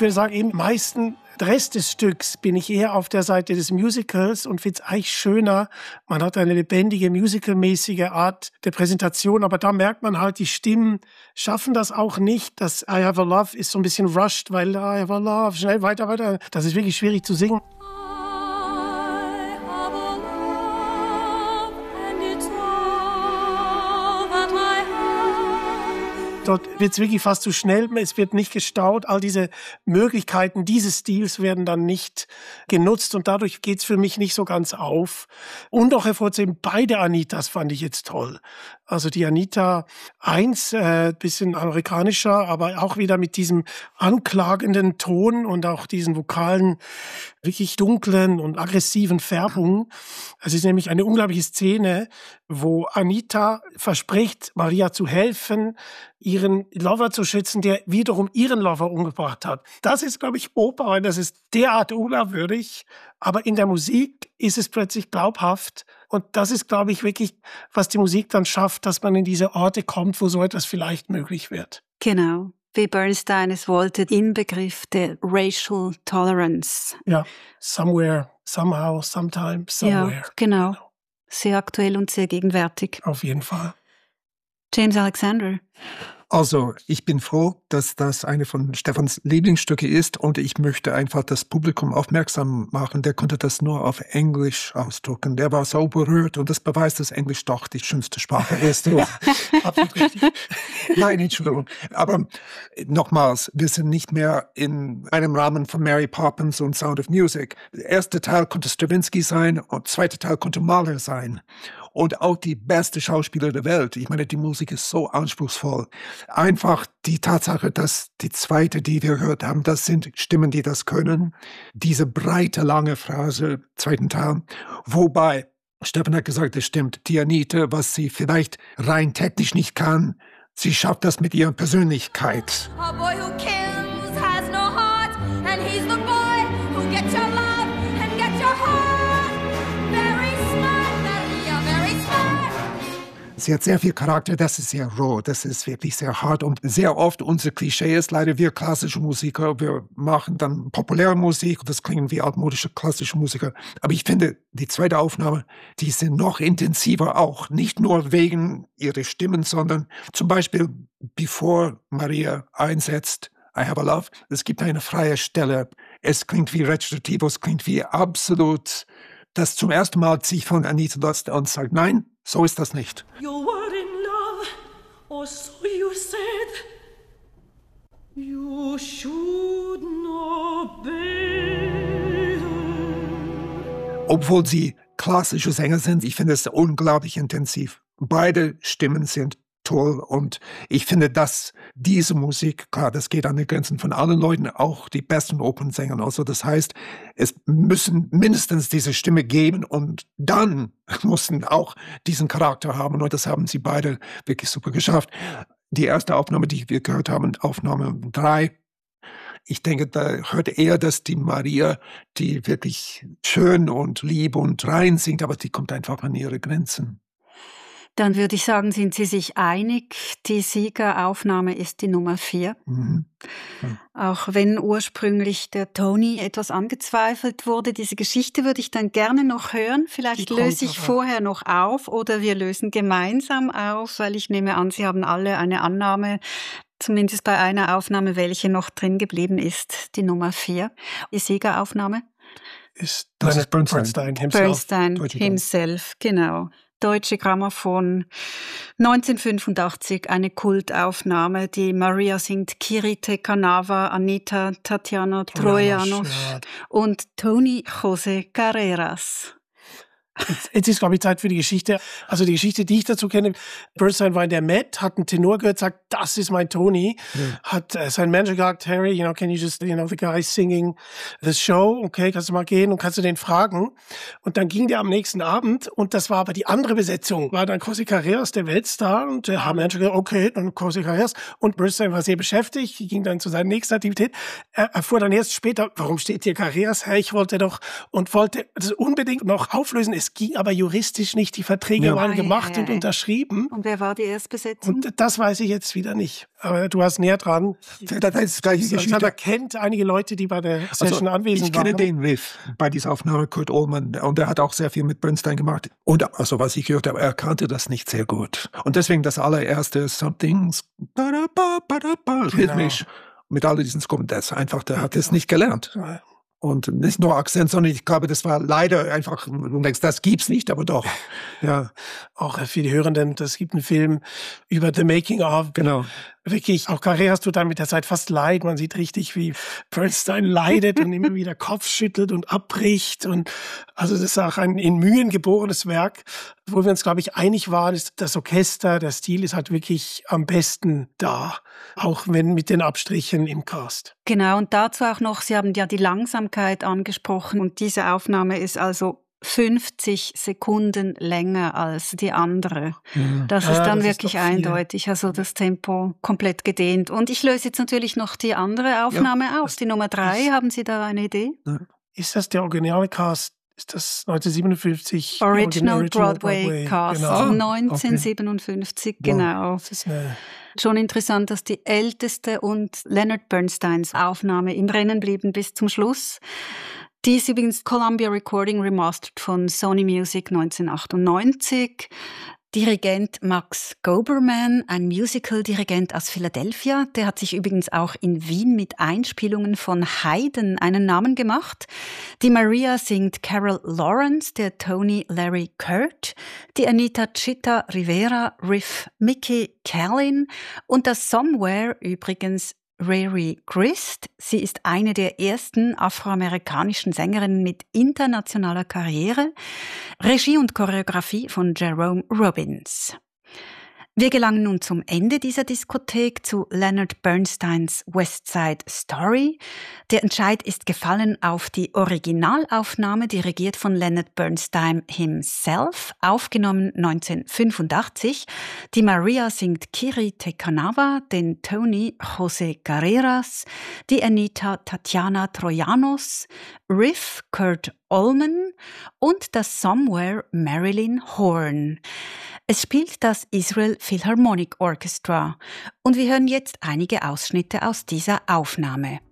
würde sagen, im meisten Rest des Stücks bin ich eher auf der Seite des Musicals und finde es eigentlich schöner. Man hat eine lebendige, musicalmäßige Art der Präsentation, aber da merkt man halt, die Stimmen schaffen das auch nicht. Das I Have a Love ist so ein bisschen rushed, weil I Have a Love, schnell weiter, weiter. Das ist wirklich schwierig zu singen. Dort wird es wirklich fast zu schnell, es wird nicht gestaut. All diese Möglichkeiten dieses Stils werden dann nicht genutzt und dadurch geht es für mich nicht so ganz auf. Und auch hervorzuheben, beide Anitas fand ich jetzt toll. Also die Anita 1, bisschen amerikanischer, aber auch wieder mit diesem anklagenden Ton und auch diesen vokalen, wirklich dunklen und aggressiven Färbungen. Es ist nämlich eine unglaubliche Szene, wo Anita verspricht, Maria zu helfen, ihren Lover zu schützen, der wiederum ihren Lover umgebracht hat. Das ist, glaube ich, Oper, das ist derart unglaubwürdig, aber in der Musik ist es plötzlich glaubhaft. Und das ist, glaube ich, wirklich, was die Musik dann schafft, dass man in diese Orte kommt, wo so etwas vielleicht möglich wird. Genau, wie Bernstein es wollte, Inbegriff der Racial Tolerance. Ja, somewhere, somehow, sometime, somewhere. Ja, genau. Sehr aktuell und sehr gegenwärtig. Auf jeden Fall. James Alexander. Also, ich bin froh, dass das eine von Stephans Lieblingsstücke ist und ich möchte einfach das Publikum aufmerksam machen. Der konnte das nur auf Englisch ausdrücken. Der war so berührt und das beweist, dass Englisch doch die schönste Sprache ist. Absolut richtig. Nein, Entschuldigung. Aber nochmals, wir sind nicht mehr in einem Rahmen von Mary Poppins und Sound of Music. Der erste Teil konnte Stravinsky sein und der zweite Teil konnte Mahler sein. Und auch die beste Schauspieler der Welt. Ich meine, die Musik ist so anspruchsvoll. Einfach die Tatsache, dass die zweite, die wir gehört haben, das sind Stimmen, die das können. Diese breite, lange Phrase, zweiten Teil. Wobei, Stefan hat gesagt, das stimmt, die Anita, was sie vielleicht rein technisch nicht kann, sie schafft das mit ihrer Persönlichkeit. A boy who kills has no heart, and he's the boy who gets your love and gets your heart. Very smart, Maria, very smart. Sie hat sehr viel Charakter, das ist sehr roh, das ist wirklich sehr hart und sehr oft unser Klischee ist leider, wir klassische Musiker, wir machen dann populäre Musik und das klingen wie altmodische klassische Musiker. Aber ich finde, die zweite Aufnahme, die sind noch intensiver auch, nicht nur wegen ihrer Stimmen, sondern zum Beispiel, bevor Maria einsetzt, I Have a Love, es gibt eine freie Stelle, es klingt wie Rezitativo, es klingt wie absolut, das zum ersten Mal zieht von Anita lässt und sagt, nein, so ist das nicht. You were in love, or so you said. You should know better. Obwohl sie klassische Sänger sind, ich finde es unglaublich intensiv. Beide Stimmen sind toll und ich finde, dass diese Musik, klar, das geht an die Grenzen von allen Leuten, auch die besten Opernsänger. Also das heißt, es müssen mindestens diese Stimme geben und dann mussten auch diesen Charakter haben und das haben sie beide wirklich super geschafft. Die erste Aufnahme, die wir gehört haben, Aufnahme 3, ich denke, da hört eher, dass die Maria, die wirklich schön und lieb und rein singt, aber die kommt einfach an ihre Grenzen. Dann würde ich sagen, sind Sie sich einig, die Siegeraufnahme ist die Nummer 4. Mhm. Auch wenn ursprünglich der Tony etwas angezweifelt wurde, diese Geschichte würde ich dann gerne noch hören. Vielleicht löse ich vorher noch auf oder wir lösen gemeinsam auf, weil ich nehme an, Sie haben alle eine Annahme, zumindest bei einer Aufnahme, welche noch drin geblieben ist, die Nummer 4. Die Siegeraufnahme? Das ist Bernstein himself. Bernstein himself, genau. Deutsche Grammophon, 1985, eine Kultaufnahme, die Maria singt Kirite Canava, Anita Tatiana Troianos und Tony José Carreras. Jetzt ist, glaube ich, Zeit für die Geschichte. Also die Geschichte, die ich dazu kenne, Bernstein war in der Met, hat einen Tenor gehört, sagt, das ist mein Tony. Hat sein Manager gesagt, Harry, can you just, the guy singing the show, okay, kannst du mal gehen und kannst du den fragen? Und dann ging der am nächsten Abend und das war aber die andere Besetzung. War dann José Carreras, der Weltstar, und der Manager gesagt, okay, dann José Carreras. Und Bernstein war sehr beschäftigt, ging dann zu seiner nächsten Aktivität. Er erfuhr dann erst später, warum steht hier Carreras? Hey, ich wollte das unbedingt noch auflösen. Es ging aber juristisch nicht. Die Verträge waren gemacht und unterschrieben. Und wer war die Erstbesetzung? Und das weiß ich jetzt wieder nicht. Aber du warst näher dran. Das ist die gleiche Geschichte. Man kennt einige Leute, die bei der Session anwesend waren. Ich kenne den Riff bei dieser Aufnahme, Kurt Allman, und er hat auch sehr viel mit Bernstein gemacht. Und also was ich gehört habe, er kannte das nicht sehr gut. Und deswegen das allererste Something's rhythmisch mit all diesen Skummen, das einfach, der hat es nicht gelernt. Und nicht nur Akzent, sondern ich glaube, das war leider einfach, du denkst, das gibt's nicht, aber doch. Ja. Auch für die Hörenden, das gibt einen Film über The Making of. Genau. Wirklich, auch Carré hast du dann mit der Zeit fast leid. Man sieht richtig, wie Bernstein leidet und immer wieder Kopf schüttelt und abbricht. Und also das ist auch ein in Mühen geborenes Werk, wo wir uns, glaube ich, einig waren, ist das Orchester, der Stil ist halt wirklich am besten da. Auch wenn mit den Abstrichen im Cast. Genau, und dazu auch noch, Sie haben ja die Langsamkeit angesprochen und diese Aufnahme ist also 50 Sekunden länger als die andere. Das ist dann wirklich eindeutig, also das Tempo komplett gedehnt. Und ich löse jetzt natürlich noch die andere Aufnahme auf, die Nummer 3. Haben Sie da eine Idee? Ist das der originale Cast? Ist das 1957? Original Broadway Cast, genau. 1957, genau. Das ist schon interessant, dass die älteste und Leonard Bernsteins Aufnahme im Rennen blieben bis zum Schluss. Die ist übrigens Columbia Recording Remastered von Sony Music 1998. Dirigent Max Goberman, ein Musical-Dirigent aus Philadelphia. Der hat sich übrigens auch in Wien mit Einspielungen von Haydn einen Namen gemacht. Die Maria singt Carol Lawrence, der Tony Larry Kurt, die Anita Chita Rivera, Riff Mickey Callin und das Somewhere übrigens Rari Grist. Sie ist eine der ersten afroamerikanischen Sängerinnen mit internationaler Karriere. Regie und Choreografie von Jerome Robbins. Wir gelangen nun zum Ende dieser Diskothek zu Leonard Bernsteins West Side Story. Der Entscheid ist gefallen auf die Originalaufnahme, dirigiert von Leonard Bernstein himself, aufgenommen 1985. Die Maria singt Kiri Te Kanawa, den Tony José Carreras, die Anita Tatjana Trojanos, Riff Kurt Allman und das Somewhere Marilyn Horne. Es spielt das Israel Philharmonic Orchestra und wir hören jetzt einige Ausschnitte aus dieser Aufnahme.